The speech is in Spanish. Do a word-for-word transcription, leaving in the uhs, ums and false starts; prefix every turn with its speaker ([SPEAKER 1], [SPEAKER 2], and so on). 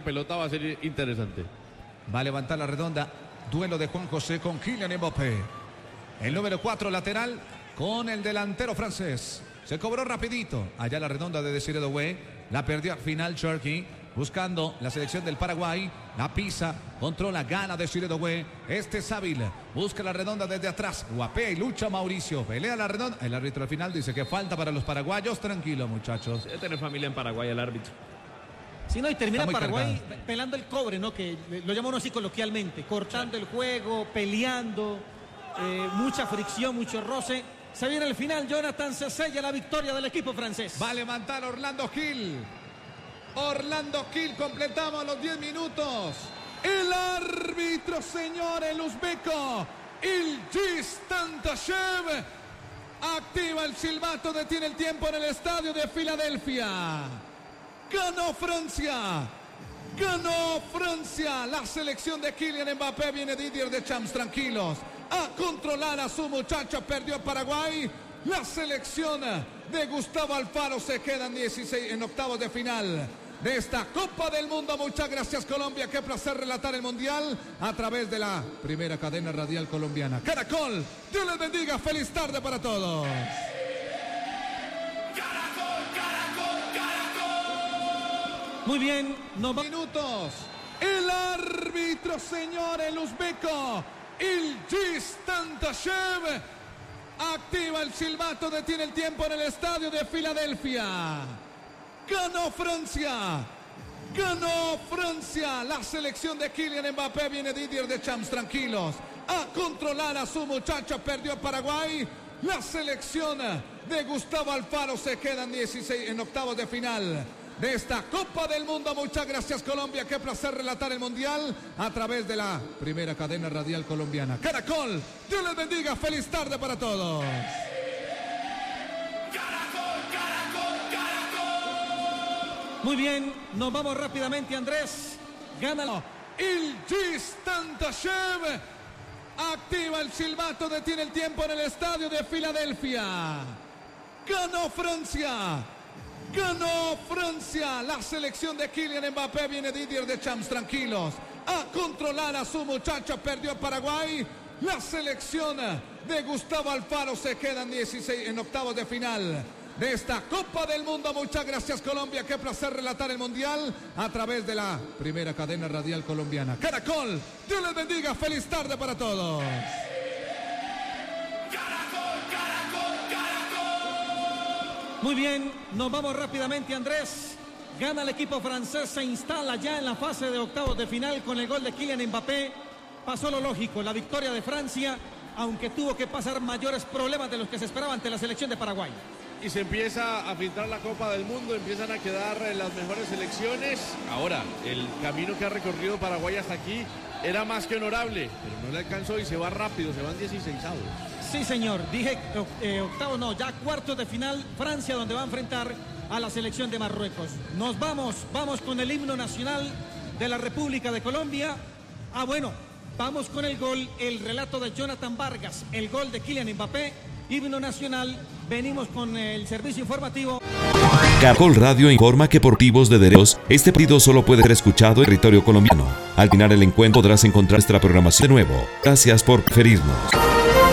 [SPEAKER 1] pelota va a ser interesante.
[SPEAKER 2] Va a levantar la redonda. Duelo de Juan José con Kylian Mbappé. El número cuatro lateral con el delantero francés. Se cobró rapidito. Allá la redonda de Desiré Doué. La perdió al final Cherky. Buscando la selección del Paraguay. La pisa. Controla. Gana Desiré Doué. Este es hábil. Busca la redonda desde atrás. Guapea y lucha Mauricio. Pelea la redonda. El árbitro al final dice que falta para los paraguayos. Tranquilo, muchachos.
[SPEAKER 1] Debe tener familia en Paraguay el árbitro.
[SPEAKER 3] Sí, no, y termina Paraguay cargado. pelando el cobre, ¿no? Que lo llama uno así coloquialmente. Cortando el juego, peleando. Eh, mucha fricción, mucho roce. Se viene el final, Jonathan, se sella la victoria del equipo francés.
[SPEAKER 2] Va a levantar Orlando Gil. Orlando Gil, completamos los diez minutos. El árbitro, señor, el uzbeco, Ilgiz Tantashev, activa el silbato, detiene el tiempo en el estadio de Filadelfia. Ganó Francia. Ganó Francia. La selección de Kylian Mbappé. Viene Didier Deschamps, tranquilos. A controlar a su muchacho. Perdió Paraguay. La selección de Gustavo Alfaro se quedan dieciséis en octavos de final de esta Copa del Mundo. Muchas gracias, Colombia. Qué placer relatar el Mundial a través de la primera cadena radial colombiana. Caracol, Dios les bendiga. Feliz tarde para todos.
[SPEAKER 3] Muy bien,
[SPEAKER 2] no minutos. El árbitro, señor, el uzbeco, Ilgiz Tantashev, activa el silbato, detiene el tiempo en el estadio de Filadelfia. Ganó Francia. Ganó Francia. La selección de Kylian Mbappé. Viene Didier Deschamps, tranquilos. A controlar a su muchacho. Perdió Paraguay. La selección de Gustavo Alfaro se quedan dieciséis en octavos de final de esta Copa del Mundo. Muchas gracias, Colombia. Qué placer relatar el Mundial a través de la primera cadena radial colombiana. Caracol, Dios les bendiga. Feliz tarde para todos.
[SPEAKER 3] Caracol, Caracol, Caracol. Muy bien, nos vamos rápidamente, Andrés. Gana
[SPEAKER 2] Ilgiz Tantashev, activa el silbato, detiene el tiempo en el estadio de Filadelfia. Ganó Francia. Ganó Francia. La selección de Kylian Mbappé. Viene Didier Deschamps, tranquilos. A controlar a su muchacho. Perdió Paraguay. La selección de Gustavo Alfaro se quedan dieciséis en octavos de final de esta Copa del Mundo. Muchas gracias, Colombia. Qué placer relatar el Mundial a través de la primera cadena radial colombiana. Caracol, Dios les bendiga. Feliz tarde para todos.
[SPEAKER 3] Muy bien, nos vamos rápidamente, Andrés. Gana el equipo francés, se instala ya en la fase de octavos de final con el gol de Kylian Mbappé. Pasó lo lógico, la victoria de Francia, aunque tuvo que pasar mayores problemas de los que se esperaban ante la selección de Paraguay.
[SPEAKER 1] Y se empieza a filtrar la Copa del Mundo, empiezan a quedar las mejores selecciones. Ahora, el camino que ha recorrido Paraguay hasta aquí era más que honorable, pero no le alcanzó y se va rápido, se van dieciseisavos.
[SPEAKER 3] Sí, señor, dije eh, octavo, no, ya cuartos de final, Francia, donde va a enfrentar a la selección de Marruecos. Nos vamos, vamos con el himno nacional de la República de Colombia. Ah, bueno, vamos con el gol, el relato de Jonathan Vargas, el gol de Kylian Mbappé, himno nacional. Venimos con el servicio informativo.
[SPEAKER 4] Caracol Radio informa que por motivos de derechos, este partido solo puede ser escuchado en territorio colombiano. Al final el encuentro podrás encontrar nuestra programación de nuevo. Gracias por preferirnos.